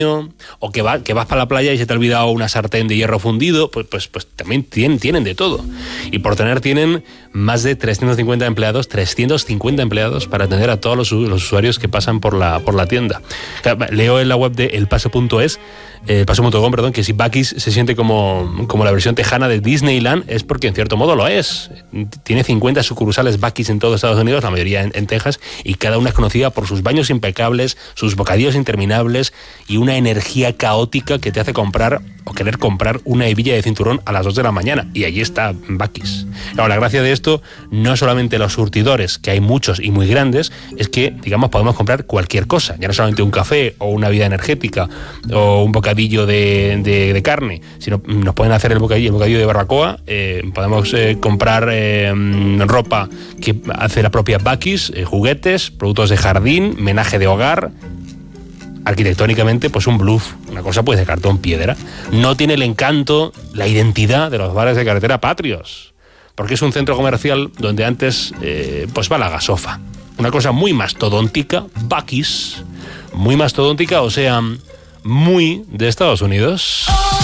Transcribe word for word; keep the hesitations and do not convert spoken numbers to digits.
o que, va, que vas para la playa y se te ha olvidado una sartén de hierro fundido, pues, pues, pues también tienen, tienen de todo. Y por tener tienen más de trescientos cincuenta empleados, trescientos cincuenta empleados para atender a todos los, los usuarios que pasan por la, por la tienda. Leo en la web de elpaso punto es, eh, elpaso punto com, perdón, que si Buc-ee's se siente como, como la versión tejana de Disneyland, es porque en cierto modo lo es. Tiene cincuenta sucursales Buc-ee's en todo Estados Unidos, la mayoría en, en Texas, y cada una es conocida por sus baños impecables, sus bocadillos interminables y una energía caótica que te hace comprar o querer comprar una hebilla de cinturón a las dos de la mañana. Y allí está Buc-ee's. Claro, la gracia de esto no solamente los surtidores, que hay muchos y muy grandes, es que, digamos, podemos comprar cualquier cosa, ya no solamente un café o una bebida energética o un bocadillo de, de, de carne, sino nos pueden hacer el bocadillo, el bocadillo de barbacoa, eh, podemos eh, comprar eh, ropa que hace la propia Buc-ee's, eh, juguetes, productos de jardín, menaje de hogar. Arquitectónicamente, pues un bluff, una cosa pues de cartón piedra. No tiene el encanto, la identidad de los bares de carretera patrios, porque es un centro comercial donde antes eh, pues va la gasofa. Una cosa muy mastodóntica, Buc-ee's, muy mastodóntica, o sea, muy de Estados Unidos.